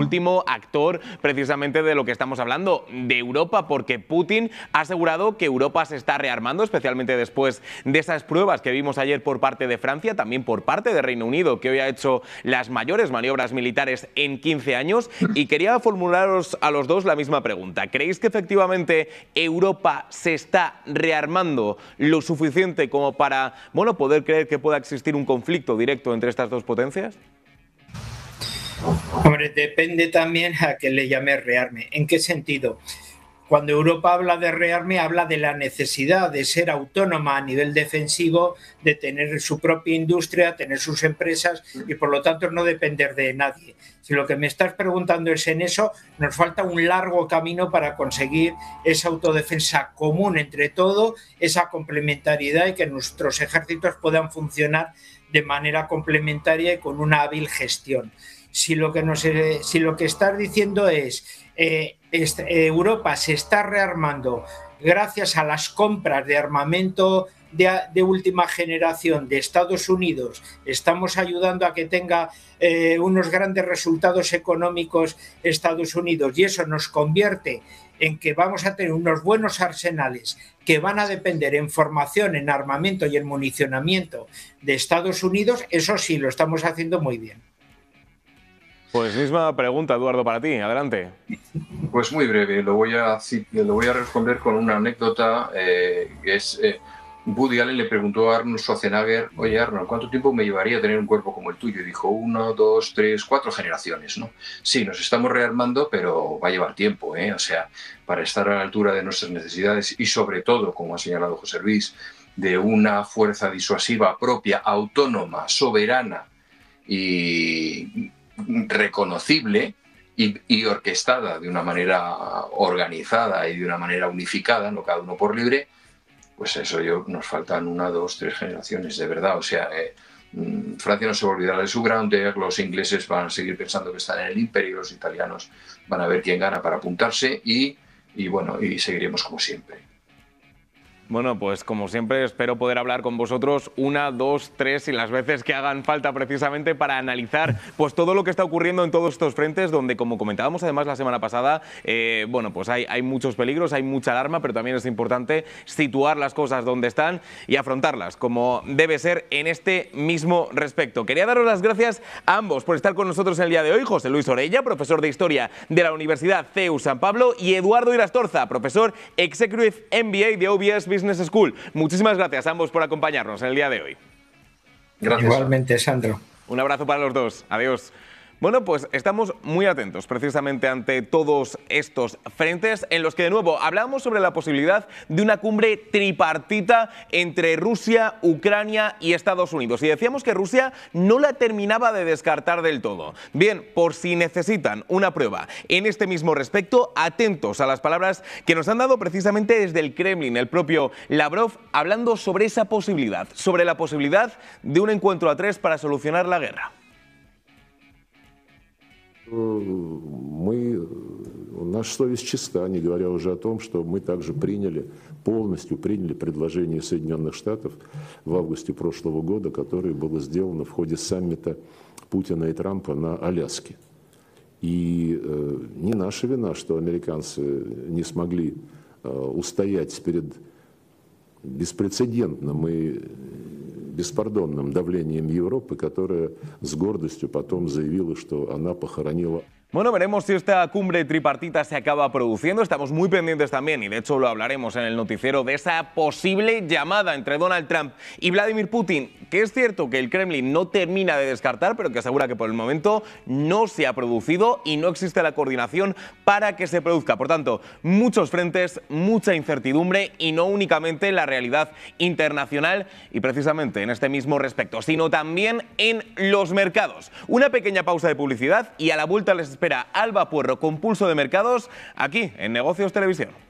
último actor precisamente de lo que estamos hablando, de Europa, porque Putin ha asegurado que Europa se está rearmando, especialmente después de esas pruebas que vimos ayer por parte de Francia, también por parte de Reino Unido, que hoy ha hecho las mayores maniobras militares en 15 años. Y quería formularos a los dos la misma pregunta. ¿Creéis que efectivamente Europa se está rearmando lo suficiente como para, bueno, poder creer que pueda existir un conflicto directo entre estas dos potencias? Hombre, depende también a qué le llame rearme. ¿En qué sentido? Cuando Europa habla de rearme, habla de la necesidad de ser autónoma a nivel defensivo, de tener su propia industria, tener sus empresas y por lo tanto no depender de nadie. Si lo que me estás preguntando es en eso, nos falta un largo camino para conseguir esa autodefensa común entre todo, esa complementariedad y que nuestros ejércitos puedan funcionar de manera complementaria y con una hábil gestión. Si lo que estás diciendo es Europa se está rearmando gracias a las compras de armamento de última generación de Estados Unidos, estamos ayudando a que tenga unos grandes resultados económicos Estados Unidos y eso nos convierte en que vamos a tener unos buenos arsenales que van a depender en formación, en armamento y en municionamiento de Estados Unidos, eso sí, lo estamos haciendo muy bien. Pues misma pregunta, Eduardo, para ti. Adelante. Pues muy breve. Lo voy a responder con una anécdota que es... Woody Allen le preguntó a Arnold Schwarzenegger: oye, Arnold, ¿cuánto tiempo me llevaría a tener un cuerpo como el tuyo? Y dijo: 1, 2, 3, 4 generaciones, ¿no? Sí, nos estamos rearmando, pero va a llevar tiempo, ¿eh? O sea, para estar a la altura de nuestras necesidades y sobre todo, como ha señalado José Luis, de una fuerza disuasiva propia, autónoma, soberana y reconocible y orquestada de una manera organizada y de una manera unificada, no cada uno por libre, pues eso nos faltan 1, 2, 3 generaciones, de verdad. O sea, Francia no se va a olvidar de su Grounder, los ingleses van a seguir pensando que están en el imperio, los italianos van a ver quién gana para apuntarse y seguiremos como siempre. Bueno, pues como siempre espero poder hablar con vosotros 1, 2, 3 y las veces que hagan falta precisamente para analizar pues todo lo que está ocurriendo en todos estos frentes donde, como comentábamos además la semana pasada, bueno, pues hay muchos peligros, hay mucha alarma, pero también es importante situar las cosas donde están y afrontarlas como debe ser en este mismo respecto. Quería daros las gracias a ambos por estar con nosotros en el día de hoy. José Luis Orella, profesor de Historia de la Universidad CEU San Pablo, y Eduardo Irastorza, profesor Executive MBA de OBS Business School. Muchísimas gracias a ambos por acompañarnos en el día de hoy. Gracias. Igualmente, Sandro. Un abrazo para los dos. Adiós. Bueno, pues estamos muy atentos precisamente ante todos estos frentes en los que de nuevo hablamos sobre la posibilidad de una cumbre tripartita entre Rusia, Ucrania y Estados Unidos. Y decíamos que Rusia no la terminaba de descartar del todo. Bien, por si necesitan una prueba en este mismo respecto, atentos a las palabras que nos han dado precisamente desde el Kremlin, el propio Lavrov, hablando sobre esa posibilidad, sobre la posibilidad de un encuentro a 3 para solucionar la guerra. Наша совесть чиста, не говоря уже о том, что мы также полностью приняли предложение Соединенных Штатов в августе прошлого года, которое было сделано в ходе саммита Путина и Трампа на Аляске. И не наша вина, что американцы не смогли устоять перед беспрецедентным и беспардонным давлением Европы, которая с гордостью потом заявила, что она похоронила. Bueno, veremos si esta cumbre tripartita se acaba produciendo. Estamos muy pendientes también, y de hecho lo hablaremos en el noticiero, de esa posible llamada entre Donald Trump y Vladimir Putin, que es cierto que el Kremlin no termina de descartar, pero que asegura que por el momento no se ha producido y no existe la coordinación para que se produzca. Por tanto, muchos frentes, mucha incertidumbre y no únicamente en la realidad internacional y precisamente en este mismo respecto, sino también en los mercados. Una pequeña pausa de publicidad y a la vuelta les espera Alba Puerro con Pulso de Mercados aquí en Negocios Televisión.